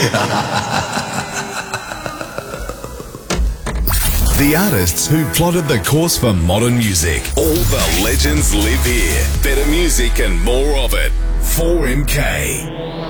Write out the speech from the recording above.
The artists who plotted the course for modern music. All the legends live here. Better music and more of it. 4MK.